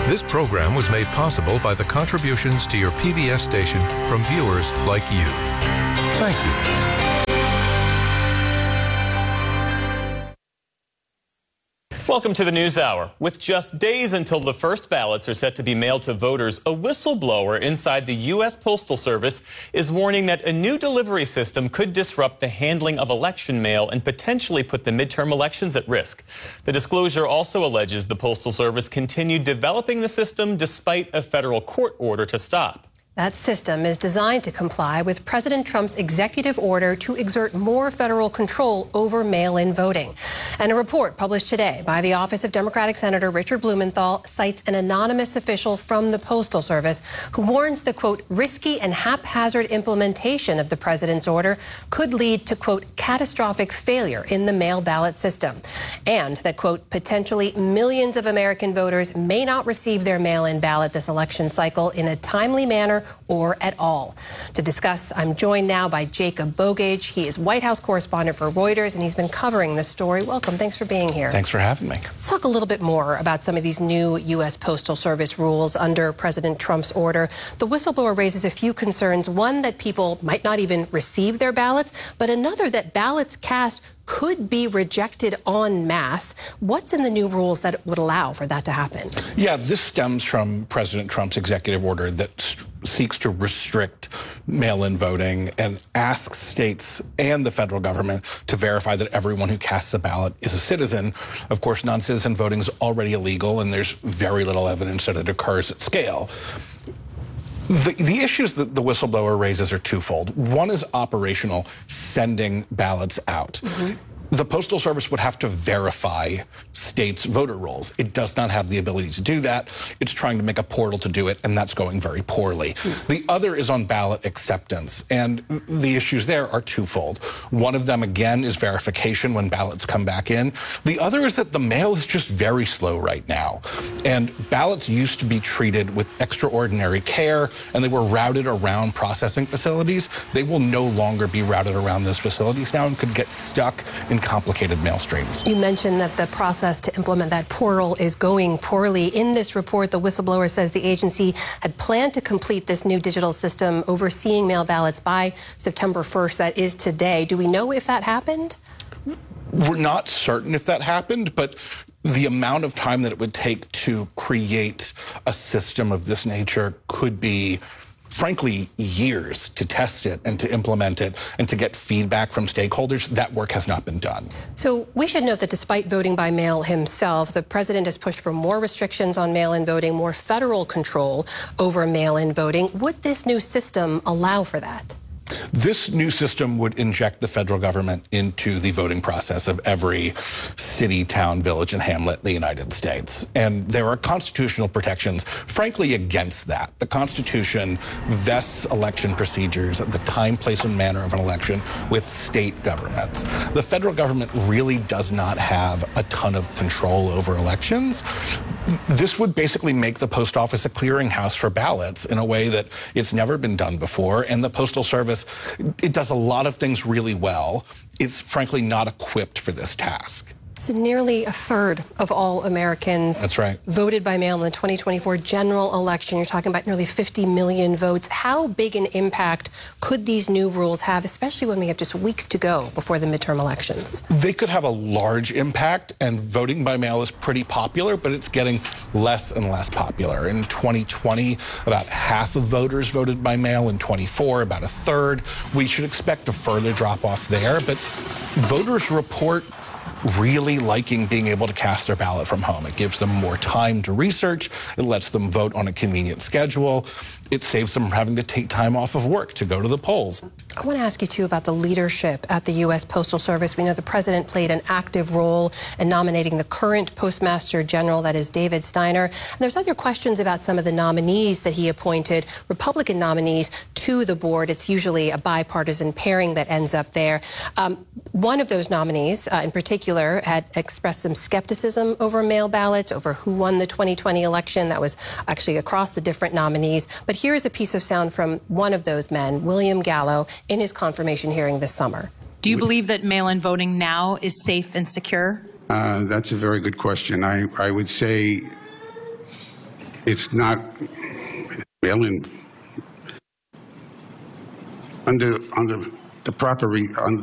This program was made possible by the contributions to your PBS station from viewers like you. Thank you. Welcome to the News Hour. With just days until the first ballots are set to be mailed to voters, a whistleblower inside the U.S. Postal Service is warning that a new delivery system could disrupt the handling of election mail and potentially put the midterm elections at risk. The disclosure also alleges the Postal Service continued developing the system despite a federal court order to stop. That system is designed to comply with President Trump's executive order to exert more federal control over mail-in voting. And a report published today by the Office of Democratic Senator Richard Blumenthal cites an anonymous official from the Postal Service who warns the, quote, risky and haphazard implementation of the president's order could lead to, quote, catastrophic failure in the mail ballot system. And that, quote, potentially millions of American voters may not receive their mail-in ballot this election cycle in a timely manner or at all. To discuss, I'm joined now by Jacob Bogage. He is White House correspondent for Reuters, and he's been covering this story. Welcome. Thanks for being here. Thanks for having me. Let's talk a little bit more about some of these new U.S. Postal Service rules under President Trump's order. The whistleblower raises a few concerns. One, that people might not even receive their ballots, but another, that ballots cast could be rejected en masse. What's in the new rules that would allow for that to happen? Yeah, this stems from President Trump's executive order that seeks to restrict mail-in voting and asks states and the federal government to verify that everyone who casts a ballot is a citizen. Of course, non-citizen voting is already illegal, and there's very little evidence that it occurs at scale. The issues that the whistleblower raises are twofold. One is operational, sending ballots out. The Postal Service would have to verify states' voter rolls. It does not have the ability to do that. It's trying to make a portal to do it, and that's going very poorly. The other is on ballot acceptance, and the issues there are twofold. One of them, again, is verification when ballots come back in. The other is that the mail is just very slow right now, and ballots used to be treated with extraordinary care, and they were routed around processing facilities. They will no longer be routed around those facilities now and could get stuck in complicated mail streams. You mentioned that the process to implement that portal is going poorly. In this report, the whistleblower says the agency had planned to complete this new digital system overseeing mail ballots by September 1st. That is today. Do we know if that happened? We're not certain if that happened, but the amount of time that it would take to create a system of this nature could be, frankly, years to test it and to implement it and to get feedback from stakeholders. That work has not been done. So we should note that despite voting by mail himself, the president has pushed for more restrictions on mail-in voting, more federal control over mail-in voting. Would this new system allow for that? This new system would inject the federal government into the voting process of every city, town, village, and hamlet in the United States. And there are constitutional protections, frankly, against that. The Constitution vests election procedures at the time, place, and manner of an election with state governments. The federal government really does not have a ton of control over elections. This would basically make the post office a clearinghouse for ballots in a way that it's never been done before. And the Postal Service, it does a lot of things really well. It's frankly not equipped for this task. So nearly a third of all Americans voted by mail in the 2024 general election. You're talking about nearly 50 million votes. How big an impact could these new rules have, especially when we have just weeks to go before the midterm elections? They could have a large impact, and voting by mail is pretty popular, but it's getting less and less popular. In 2020, about half of voters voted by mail. In 24, about a third. We should expect a further drop off there, but voters report really liking being able to cast their ballot from home. It gives them more time to research. It lets them vote on a convenient schedule. It saves them from having to take time off of work to go to the polls. I want to ask you, too, about the leadership at the U.S. Postal Service. We know the president played an active role in nominating the current Postmaster General, that is David Steiner. And there's other questions about some of the nominees that he appointed, Republican nominees, to the board. It's usually a bipartisan pairing that ends up there. One of those nominees, in particular, had expressed some skepticism over mail ballots, over who won the 2020 election. That was actually across the different nominees. But here is a piece of sound from one of those men, William Gallo, in his confirmation hearing this summer. Do you believe that mail-in voting now is safe and secure? That's a very good question. I would say It's not mail-in under the proper